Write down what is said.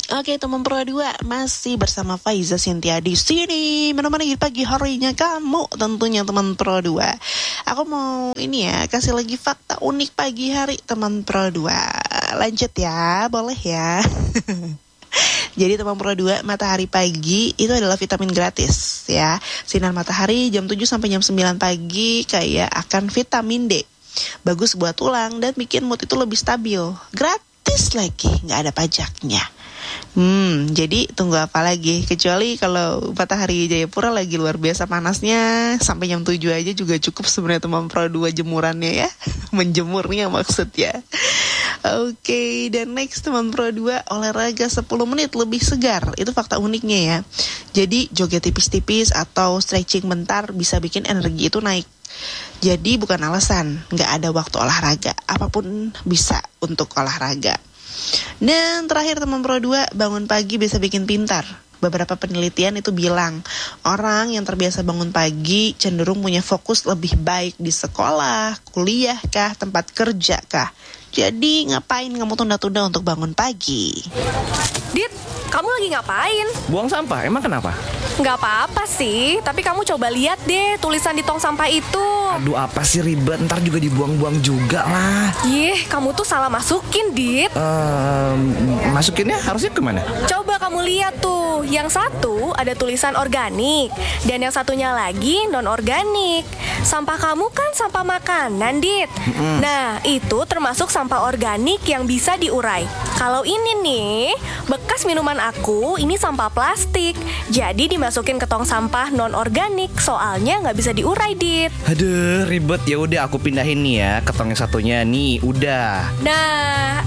Oke, teman Pro 2 masih bersama Faiza Cynthia di sini menemani pagi harinya kamu tentunya teman Pro 2. Aku mau kasih lagi fakta unik pagi hari teman Pro 2. Lanjut ya, boleh ya. Jadi teman Pro 2, matahari pagi itu adalah vitamin gratis ya. Sinar matahari jam 7 sampai jam 9 pagi kayak akan vitamin D. Bagus buat tulang dan bikin mood itu lebih stabil. Gratis lagi, nggak ada pajaknya. Jadi tunggu apa lagi? Kecuali kalau matahari Jayapura lagi luar biasa panasnya, sampai jam 7 aja juga cukup sebenarnya teman Pro 2 jemurannya ya. Menjemurnya maksudnya. Oke, dan next teman Pro 2, olahraga 10 menit lebih segar. Itu fakta uniknya ya. Jadi joget tipis-tipis atau stretching bentar bisa bikin energi itu naik. Jadi bukan alasan gak ada waktu olahraga. Apapun bisa untuk olahraga. Dan terakhir teman Pro 2, bangun pagi bisa bikin pintar. Beberapa penelitian itu bilang orang yang terbiasa bangun pagi cenderung punya fokus lebih baik di sekolah, kuliah kah, tempat kerja kah. Jadi ngapain kamu tunda-tunda untuk bangun pagi? Dit, kamu lagi ngapain? Buang sampah, emang kenapa? Nggak apa-apa sih, tapi kamu coba lihat deh tulisan di tong sampah itu. Aduh, apa sih ribet, ntar juga dibuang-buang juga lah. Yeh, kamu tuh salah masukin, Dit. Masukinnya harusnya kemana? Coba kamu lihat tuh, yang satu ada tulisan organik, dan yang satunya lagi non-organik. Sampah kamu kan sampah makanan, Dit. Nah, itu termasuk sampah organik yang bisa diurai. Kalau ini nih, bekas minuman aku, ini sampah plastik. Jadi dimasukin ke tong sampah non-organik, soalnya nggak bisa diurai, Dit. Aduh, ribet. Ya udah aku pindahin nih ya ke tong yang satunya nih, udah. Nah,